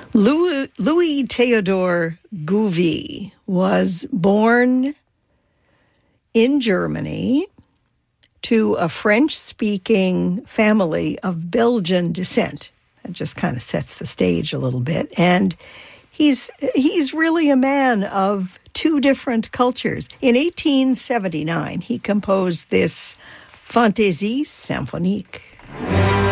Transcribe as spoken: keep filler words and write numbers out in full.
Louis, Louis Theodor Gouvy was born in Germany to a French-speaking family of Belgian descent. That just kind of sets the stage a little bit. And he's he's really a man of two different cultures. In eighteen seventy-nine, he composed this Fantaisie symphonique